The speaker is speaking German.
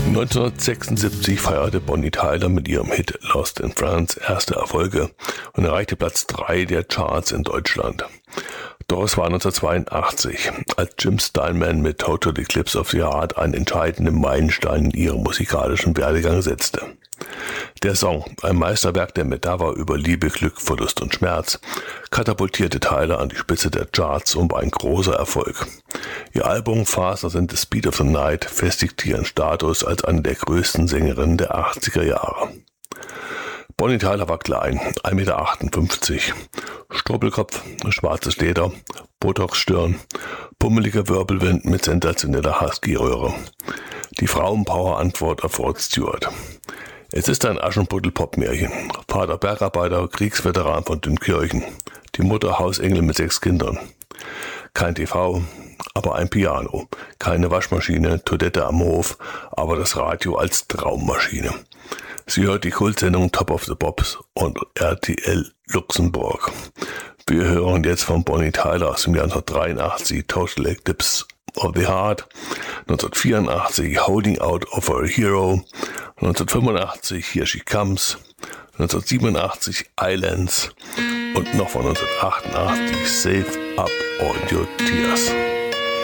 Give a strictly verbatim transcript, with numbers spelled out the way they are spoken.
neunzehnhundertsechsundsiebzig feierte Bonnie Tyler mit ihrem Hit Lost in France erste Erfolge und erreichte Platz drei der Charts in Deutschland. Doch es war neunzehnhundertzweiundachtzig, als Jim Steinman mit Total Eclipse of the Heart einen entscheidenden Meilenstein in ihrem musikalischen Werdegang setzte. Der Song, ein Meisterwerk der Metapher über Liebe, Glück, Verlust und Schmerz, katapultierte Tyler an die Spitze der Charts und war ein großer Erfolg. Ihr Album Faster Than the Speed of the Night festigte ihren Status als eine der größten Sängerinnen der achtziger Jahre. Bonnie Tyler war klein, ein Meter achtundfünfzig, Struppelkopf, schwarzes Leder, Botox-Stirn, pummeliger Wirbelwind mit sensationeller Husky-Röhre. Die Frauenpower-Antwort auf Rod Stewart. Es ist ein Aschenputtel-Pop-Märchen. Vater Bergarbeiter, Kriegsveteran von Dünkirchen. Die Mutter Hausengel mit sechs Kindern. Kein T V, aber ein Piano. Keine Waschmaschine, Toilette am Hof, aber das Radio als Traummaschine. Sie hört die Kultsendung Top of the Pops und R T L Luxemburg. Wir hören jetzt von Bonnie Tyler aus dem Jahr neunzehnhundertdreiundachtzig Total Eclipse of the Heart, neunzehnhundertvierundachtzig Holding Out of a Hero, neunzehnhundertfünfundachtzig Here She Comes, neunzehnhundertsiebenundachtzig Islands und noch von neunzehnhundertachtundachtzig Save Up All Your Tears.